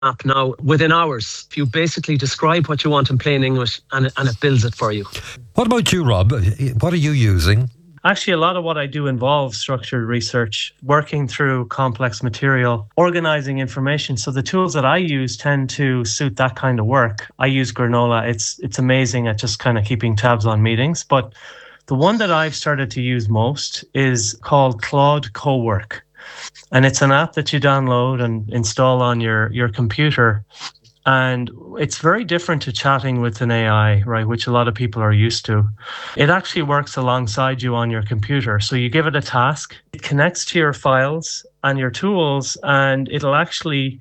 app now within hours. You basically describe what you want in plain English and it builds it for you. What about you, Rob? What are you using? Actually, a lot of what I do involves structured research, working through complex material, organizing information. So the tools that I use tend to suit that kind of work. I use Granola. It's amazing at just kind of keeping tabs on meetings. But the one that I've started to use most is called Claude Cowork. And it's an app that you download and install on your computer. And it's very different to chatting with an AI, right, which a lot of people are used to. It actually works alongside you on your computer. So you give it a task, it connects to your files and your tools, and it'll actually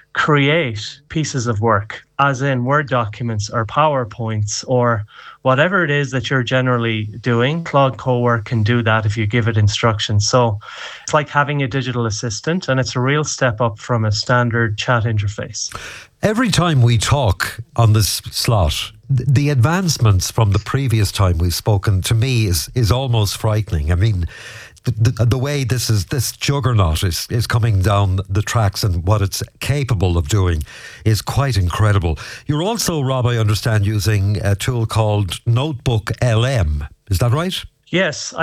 create pieces of work, as in Word documents or PowerPoints or whatever it is that you're generally doing. Claude Cowork can do that if you give it instructions. So it's like having a digital assistant, and it's a real step up from a standard chat interface. Every time we talk on this slot, the advancements from the previous time we've spoken, to me, is almost frightening. I mean, the way this juggernaut is coming down the tracks and what it's capable of doing is quite incredible. You're also, Rob, I understand, using a tool called Notebook LM. Is that right? Yes,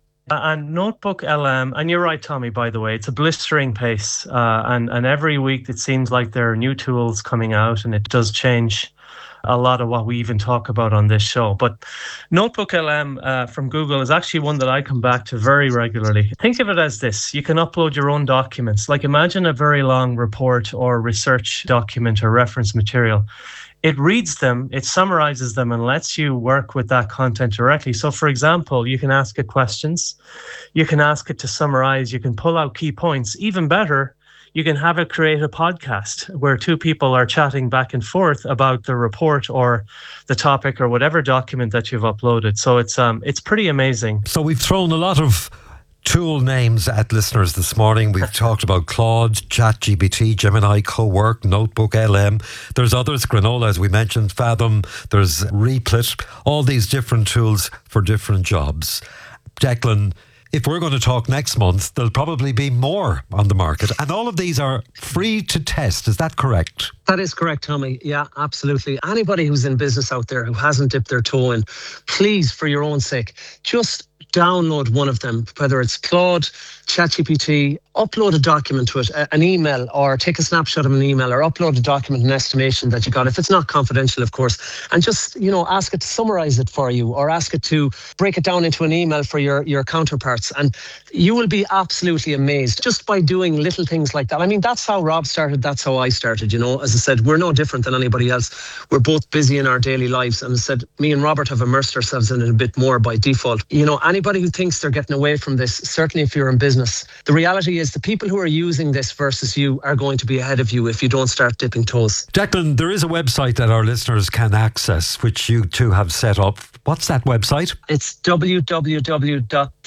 and Notebook LM, and you're right, Tommy, by the way, it's a blistering pace. And every week it seems like there are new tools coming out, and it does change a lot of what we even talk about on this show. But Notebook LM from Google is actually one that I come back to very regularly. Think of it as this. You can upload your own documents. Like, imagine a very long report or research document or reference material. It reads them, it summarizes them, and lets you work with that content directly. So, for example, you can ask it questions. You can ask it to summarize. You can pull out key points. Even better, you can have it create a podcast where two people are chatting back and forth about the report or the topic or whatever document that you've uploaded. So it's pretty amazing. So we've thrown a lot of tool names at listeners this morning. We've talked about Claude, ChatGPT, Gemini, Cowork, Notebook LM. There's others, Granola, as we mentioned, Fathom, there's Replit, all these different tools for different jobs. Declan, if we're going to talk next month, there'll probably be more on the market. And all of these are free to test. Is that correct? That is correct, Tommy. Yeah, absolutely. Anybody who's in business out there who hasn't dipped their toe in, please, for your own sake, just download one of them, whether it's Claude, ChatGPT, upload a document to it, an email, or take a snapshot of an email, or upload a document, an estimation that you got, if it's not confidential, of course, and just, ask it to summarize it for you, or ask it to break it down into an email for your counterparts. And you will be absolutely amazed just by doing little things like that. I mean, that's how Rob started. That's how I started. As I said, we're no different than anybody else. We're both busy in our daily lives. And as I said, me and Robert have immersed ourselves in it a bit more by default. Anybody who thinks they're getting away from this, certainly if you're in business, the reality is the people who are using this versus you are going to be ahead of you if you don't start dipping toes. Declan, there is a website that our listeners can access, which you two have set up. What's that website? It's www.thinkai.ie.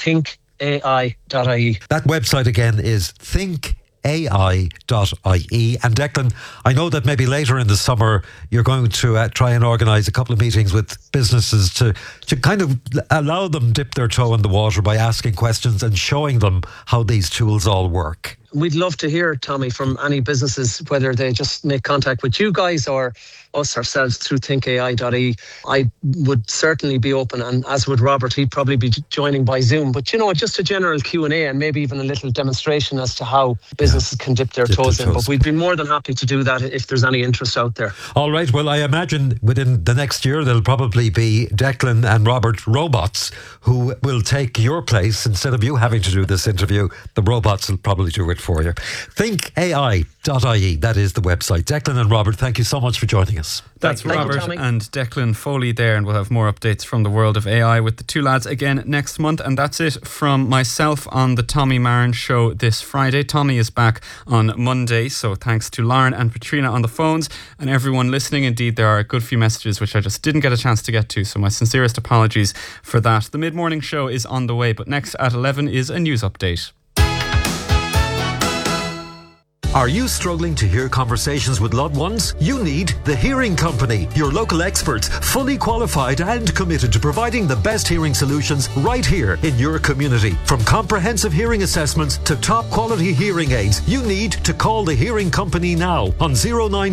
That website again is thinkai.ie. And Declan, I know that maybe later in the summer you're going to try and organise a couple of meetings with businesses to kind of allow them dip their toe in the water by asking questions and showing them how these tools all work. We'd love to hear, Tommy, from any businesses, whether they just make contact with you guys or us ourselves through thinkai.ie. I would certainly be open, and as would Robert, he'd probably be joining by Zoom. But just a general Q&A and maybe even a little demonstration as to how businesses can dip their toes in. But we'd be more than happy to do that if there's any interest out there. All right. Well, I imagine within the next year there'll probably be Declan and Robert robots who will take your place. Instead of you having to do this interview, the robots will probably do it for you. Thinkai.ie, that is the website. Declan and Robert, thank you so much for joining us. That's Robert and Declan Foley there, and we'll have more updates from the world of AI with the two lads again next month. And that's it from myself on the Tommy Marin Show this Friday. Tommy is back on Monday, so thanks to Lauren and Patrina on the phones and everyone listening. Indeed, there are a good few messages which I just didn't get a chance to get to, so my sincerest apologies for that. The mid-morning show is on the way, but next at 11 is a news update. Are you struggling to hear conversations with loved ones? You need The Hearing Company, your local experts, fully qualified and committed to providing the best hearing solutions right here in your community. From comprehensive hearing assessments to top quality hearing aids, you need to call The Hearing Company now on 09